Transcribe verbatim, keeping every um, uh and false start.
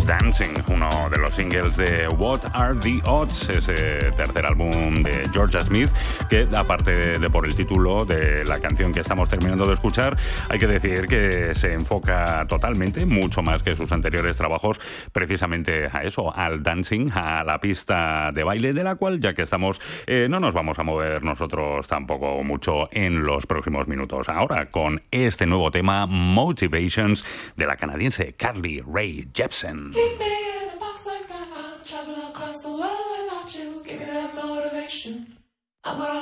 Dancing, uno de los singles de What Are the Odds, ese tercer álbum de Georgia Smith, que aparte de por el título de la canción que estamos terminando de escuchar, hay que decir que se enfoca totalmente, mucho más que sus anteriores trabajos, precisamente a eso, al dancing, a la pista de baile, de la cual, ya que estamos, eh, no nos vamos a mover nosotros tampoco mucho en los próximos minutos. Ahora, con este nuevo tema, Motivations, de la canadiense Carly Rae Jepsen. Keep me in a box like that. I'll travel across the world without you. Give me that motivation. I'm gonna